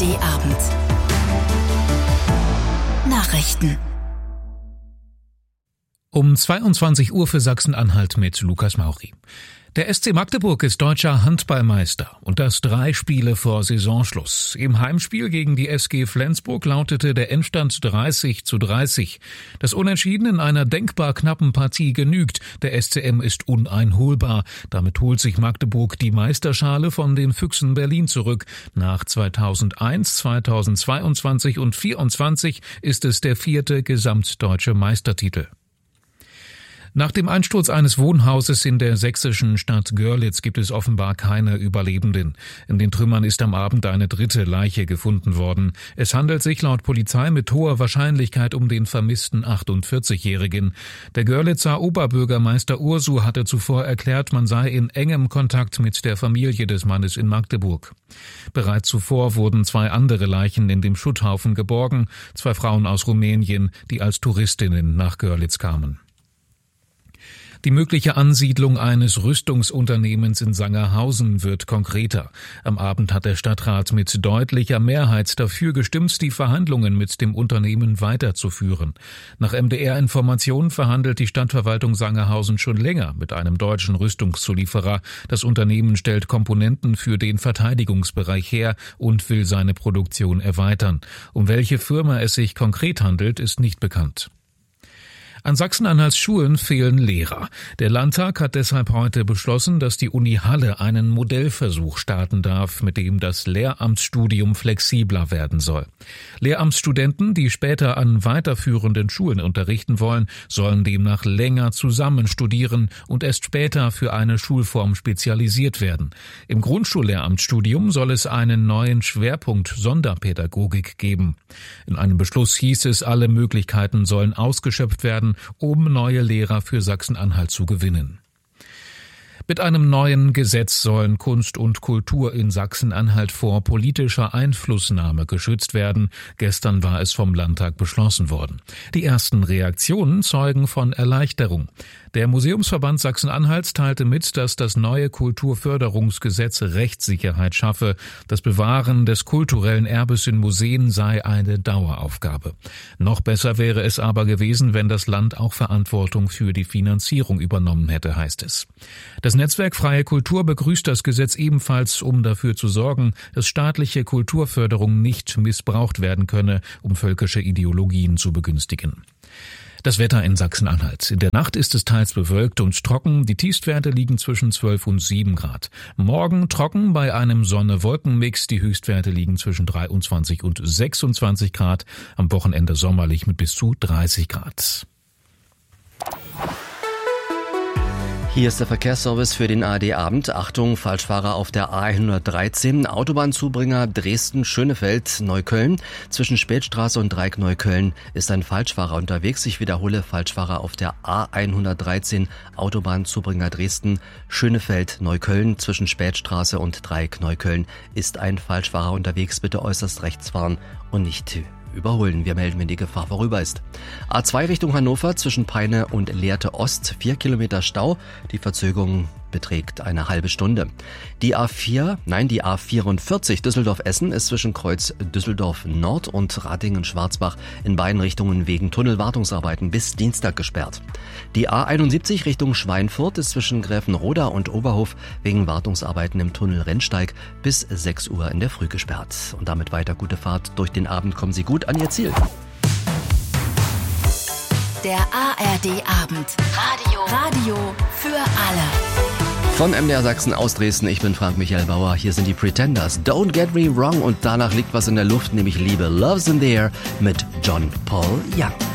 ARD-Abend. Nachrichten. Um 22 Uhr für Sachsen-Anhalt mit Lukas Mauri. Der SC Magdeburg ist deutscher Handballmeister und das 3 Spiele vor Saisonschluss. Im Heimspiel gegen die SG Flensburg lautete der Endstand 30:30. Das Unentschieden in einer denkbar knappen Partie genügt. Der SCM ist uneinholbar. Damit holt sich Magdeburg die Meisterschale von den Füchsen Berlin zurück. Nach 2001, 2022 und 2024 ist es der 4. gesamtdeutsche Meistertitel. Nach dem Einsturz eines Wohnhauses in der sächsischen Stadt Görlitz gibt es offenbar keine Überlebenden. In den Trümmern ist am Abend eine 3. Leiche gefunden worden. Es handelt sich laut Polizei mit hoher Wahrscheinlichkeit um den vermissten 48-Jährigen. Der Görlitzer Oberbürgermeister Ursu hatte zuvor erklärt, man sei in engem Kontakt mit der Familie des Mannes in Magdeburg. Bereits zuvor wurden 2 andere Leichen in dem Schutthaufen geborgen, 2 Frauen aus Rumänien, die als Touristinnen nach Görlitz kamen. Die mögliche Ansiedlung eines Rüstungsunternehmens in Sangerhausen wird konkreter. Am Abend hat der Stadtrat mit deutlicher Mehrheit dafür gestimmt, die Verhandlungen mit dem Unternehmen weiterzuführen. Nach MDR-Informationen verhandelt die Stadtverwaltung Sangerhausen schon länger mit einem deutschen Rüstungszulieferer. Das Unternehmen stellt Komponenten für den Verteidigungsbereich her und will seine Produktion erweitern. Um welche Firma es sich konkret handelt, ist nicht bekannt. An Sachsen-Anhalts Schulen fehlen Lehrer. Der Landtag hat deshalb heute beschlossen, dass die Uni Halle einen Modellversuch starten darf, mit dem das Lehramtsstudium flexibler werden soll. Lehramtsstudenten, die später an weiterführenden Schulen unterrichten wollen, sollen demnach länger zusammen studieren und erst später für eine Schulform spezialisiert werden. Im Grundschullehramtsstudium soll es einen neuen Schwerpunkt Sonderpädagogik geben. In einem Beschluss hieß es, alle Möglichkeiten sollen ausgeschöpft werden, um neue Lehrer für Sachsen-Anhalt zu gewinnen. Mit einem neuen Gesetz sollen Kunst und Kultur in Sachsen-Anhalt vor politischer Einflussnahme geschützt werden. Gestern war es vom Landtag beschlossen worden. Die ersten Reaktionen zeugen von Erleichterung. Der Museumsverband Sachsen-Anhalt teilte mit, dass das neue Kulturförderungsgesetz Rechtssicherheit schaffe. Das Bewahren des kulturellen Erbes in Museen sei eine Daueraufgabe. Noch besser wäre es aber gewesen, wenn das Land auch Verantwortung für die Finanzierung übernommen hätte, heißt es. Das Netzwerk Freie Kultur begrüßt das Gesetz ebenfalls, um dafür zu sorgen, dass staatliche Kulturförderung nicht missbraucht werden könne, um völkische Ideologien zu begünstigen. Das Wetter in Sachsen-Anhalt. In der Nacht ist es teils bewölkt und trocken. Die Tiefstwerte liegen zwischen 12 und 7 Grad. Morgen trocken bei einem Sonne-Wolken-Mix. Die Höchstwerte liegen zwischen 23 und 26 Grad. Am Wochenende sommerlich mit bis zu 30 Grad. Hier ist der Verkehrsservice für den ARD-Abend. Achtung, Falschfahrer auf der A113, Autobahnzubringer Dresden-Schönefeld-Neukölln. Zwischen Spätstraße und Dreieck Neukölln ist ein Falschfahrer unterwegs. Ich wiederhole, Falschfahrer auf der A113, Autobahnzubringer Dresden-Schönefeld-Neukölln. Zwischen Spätstraße und Dreieck Neukölln ist ein Falschfahrer unterwegs. Bitte äußerst rechts fahren und nicht überholen. Wir melden, wenn die Gefahr vorüber ist. A2 Richtung Hannover zwischen Peine und Lehrte Ost, 4 Kilometer Stau. Die Verzögerung beträgt eine halbe Stunde. Die A44 Düsseldorf-Essen ist zwischen Kreuz Düsseldorf Nord und Ratingen-Schwarzbach in beiden Richtungen wegen Tunnelwartungsarbeiten bis Dienstag gesperrt. Die A71 Richtung Schweinfurt ist zwischen Gräfenroda und Oberhof wegen Wartungsarbeiten im Tunnel Rennsteig bis 6 Uhr in der Früh gesperrt. Und damit weiter gute Fahrt durch den Abend. Kommen Sie gut an Ihr Ziel. Der ARD-Abend. Radio für alle. Von MDR Sachsen aus Dresden, ich bin Frank-Michael Bauer. Hier sind die Pretenders. Don't Get Me Wrong und danach liegt was in der Luft, nämlich Liebe. Love's in the Air mit John Paul Young.